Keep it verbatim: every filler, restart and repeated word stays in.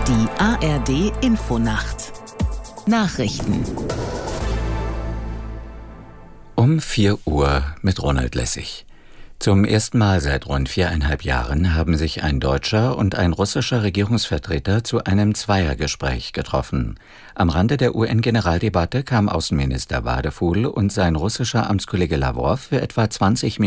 Die A R D Infonacht Nachrichten Um vier Uhr mit Ronald Lessig. Zum ersten Mal seit rund viereinhalb Jahren haben sich ein deutscher und ein russischer Regierungsvertreter zu einem Zweiergespräch getroffen. Am Rande der U N-Generaldebatte kam Außenminister Wadephul und sein russischer Amtskollege Lawrow für etwa zwanzig Minuten